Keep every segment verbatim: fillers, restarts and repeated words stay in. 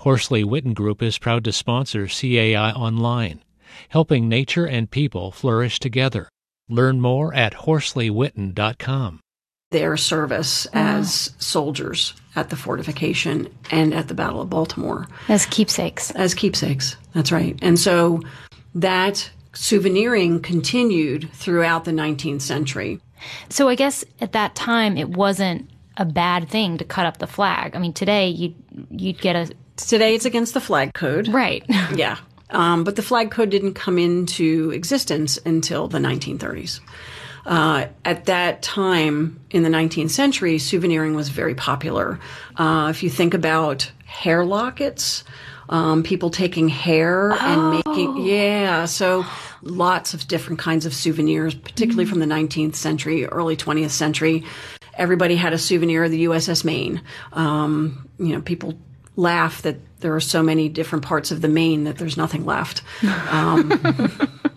Horsley Witten Group is proud to sponsor C A I Online, helping nature and people flourish together. Learn more at horsley witten dot com. Their service wow. as soldiers at the fortification and at the Battle of Baltimore. As keepsakes. As keepsakes, that's right. And so that souveniring continued throughout the nineteenth century. So I guess at that time it wasn't a bad thing to cut up the flag. I mean, today you'd, you'd get a... Today it's against the flag code. Right. Yeah. Um, but the flag code didn't come into existence until the nineteen thirties. Uh, at that time in the nineteenth century, souveniring was very popular. Uh, if you think about hair lockets, um, people taking hair oh. and making, yeah, so lots of different kinds of souvenirs, particularly mm-hmm. from the nineteenth century, early twentieth century. Everybody had a souvenir of the U S S Maine. Um, you know, people laugh that there are so many different parts of the Maine that there's nothing left. Um,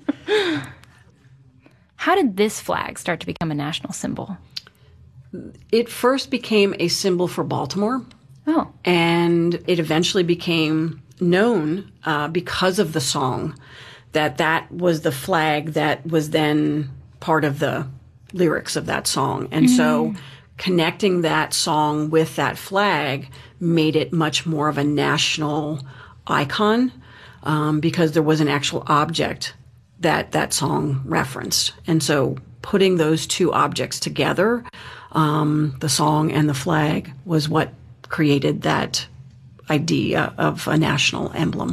How did this flag start to become a national symbol? It first became a symbol for Baltimore. Oh. And it eventually became known uh, because of the song that that was the flag that was then part of the lyrics of that song. And mm. so connecting that song with that flag made it much more of a national icon um, because there was an actual object that that song referenced. And so putting those two objects together, um, the song and the flag, was what created that idea of a national emblem.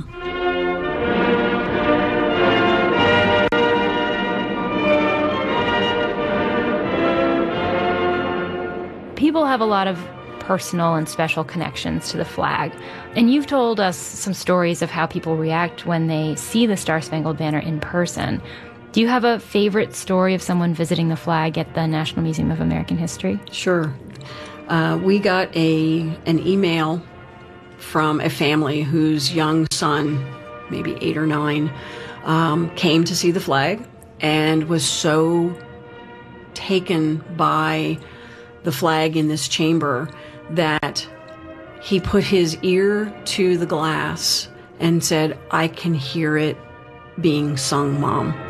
People have a lot of personal and special connections to the flag. And you've told us some stories of how people react when they see the Star-Spangled Banner in person. Do you have a favorite story of someone visiting the flag at the National Museum of American History? Sure. Uh, we got a an email from a family whose young son, maybe eight or nine, um, came to see the flag and was so taken by the flag in this chamber that he put his ear to the glass and said, "I can hear it being sung, Mom."